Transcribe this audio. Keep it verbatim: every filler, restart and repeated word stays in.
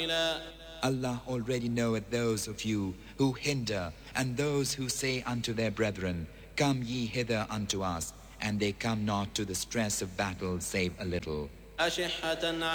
Allah already knoweth those of you who hinder and those who say unto their brethren, Come ye hither unto us, and they come not to the stress of battle save a little.